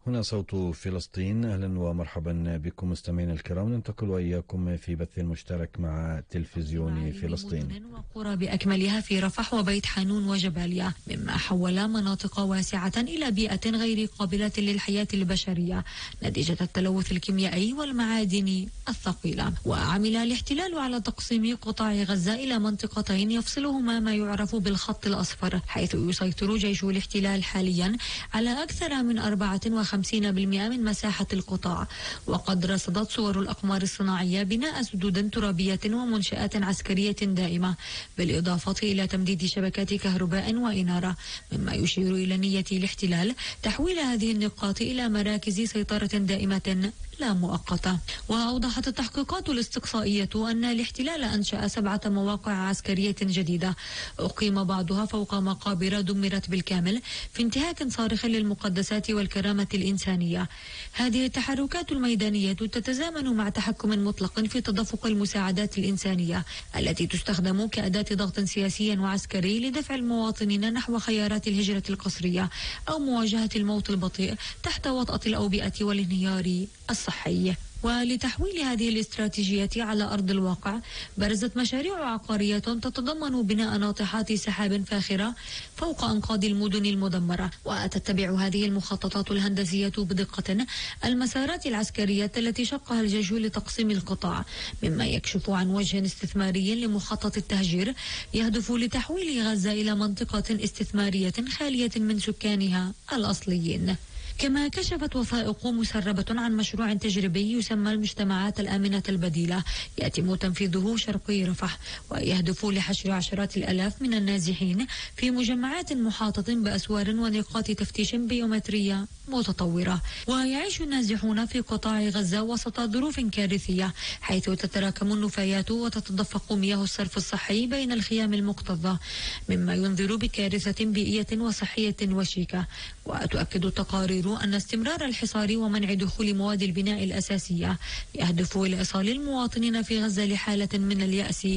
هنا صوت فلسطين. أهلا ومرحبا بكم مستمعينا الكرام. ننتقل وإياكم في بث مشترك مع تلفزيون فلسطين. وقرى بأكملها في رفح وبيت حانون وجباليا، مما حول مناطق واسعة إلى بيئة غير قابلة للحياة البشرية نتيجة التلوث الكيميائي والمعادن الثقيلة. وعمل الاحتلال على تقسيم قطاع غزة إلى منطقتين يفصلهما ما يعرف بالخط الأصفر، حيث يسيطر جيش الاحتلال حاليا على أكثر من 54% من مساحة القطاع. وقد رصدت صور الأقمار الصناعية بناء سدود ترابية ومنشآت عسكرية دائمة، بالإضافة إلى تمديد شبكات كهرباء وإنارة، مما يشير إلى نية الاحتلال تحويل هذه النقاط إلى مراكز سيطرة دائمة لا مؤقتة. وأوضحت التحقيقات الاستقصائية أن الاحتلال أنشأ 7 مواقع عسكرية جديدة، أقيم بعضها فوق مقابر دمرت بالكامل في انتهاك صارخ للمقدسات والكرامة الإنسانية. هذه التحركات الميدانية تتزامن مع تحكم مطلق في تدفق المساعدات الإنسانية التي تستخدم كأداة ضغط سياسي وعسكري لدفع المواطنين نحو خيارات الهجرة القسرية أو مواجهة الموت البطيء تحت وطأة الأوبئة والانهيار الصحي. ولتحويل هذه الاستراتيجية على أرض الواقع برزت مشاريع عقارية تتضمن بناء ناطحات سحاب فاخرة فوق أنقاض المدن المدمرة، وتتبع هذه المخططات الهندسية بدقة المسارات العسكرية التي شقها الجيش لتقسيم القطاع، مما يكشف عن وجه استثماري لمخطط التهجير يهدف لتحويل غزة إلى منطقة استثمارية خالية من سكانها الأصليين. كما كشفت وثائق مسربة عن مشروع تجريبي يسمى المجتمعات الآمنة البديلة يتم تنفيذه شرقي رفح، ويهدف لحشر عشرات الآلاف من النازحين في مجمعات محاطة بأسوار ونقاط تفتيش بيومترية متطورة. ويعيش النازحون في قطاع غزة وسط ظروف كارثية، حيث تتراكم النفايات وتتدفق مياه الصرف الصحي بين الخيام المكتظة، مما ينذر بكارثة بيئية وصحية وشيكة. وتؤكد التقارير أن استمرار الحصار ومنع دخول مواد البناء الأساسية يهدف إلى إيصال المواطنين في غزة لحالة من اليأس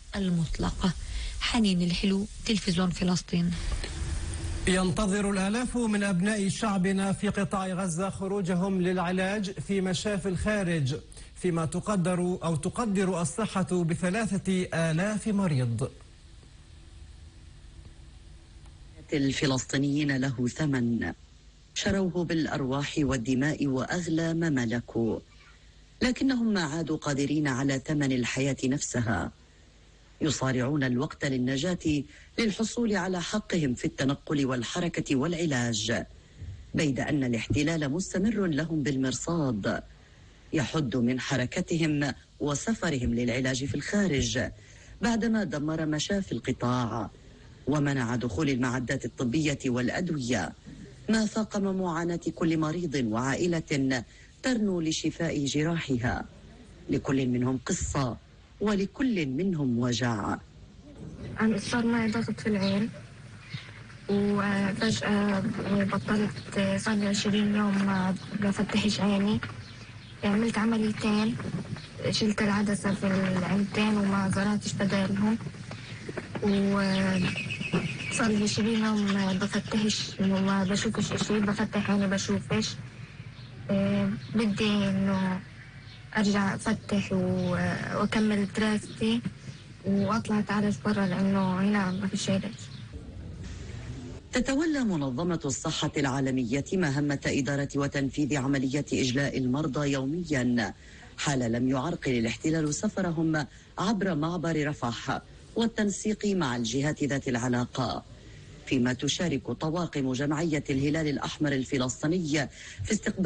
المطلق. حنين الحلو، تلفزيون فلسطين. ينتظر الآلاف من أبناء شعبنا في قطاع غزة خروجهم للعلاج في مشافي الخارج، فيما تقدر الصحة ب3,000 مريض. الفلسطينيين له ثمن، شروه بالأرواح والدماء وأغلى ما ملكوا، لكنهم ما عادوا قادرين على ثمن الحياة نفسها. يصارعون الوقت للنجاة للحصول على حقهم في التنقل والحركة والعلاج، بيد أن الاحتلال مستمر لهم بالمرصاد، يحد من حركتهم وسفرهم للعلاج في الخارج بعدما دمر مشافي القطاع ومنع دخول المعدات الطبية والأدوية، ما فاقم معاناة كل مريض وعائلة ترنو لشفاء جراحها. لكل منهم قصة ولكل منهم وجع. صار معي ضغط في العين وفجأة بطلت، صار لي 20 يوم ما بفتحش عيني. عملت عمليتين، شلت العدسة في العينتين وما زرعتش بدالهم، وصار لي 20 يوم ما بفتحش وما بشوفش اشي، بفتح عيني بشوفش. بدي انه ارجع افتح واكمل دراستي واطلع اتعالج برا، لانه هنا ما فيش علاج. تتولى منظمة الصحة العالمية مهمة إدارة وتنفيذ عملية إجلاء المرضى يوميا، حال لم يعرقل الاحتلال سفرهم عبر معبر رفح والتنسيق مع الجهات ذات العلاقة، فيما تشارك طواقم جمعية الهلال الأحمر الفلسطيني في استقبال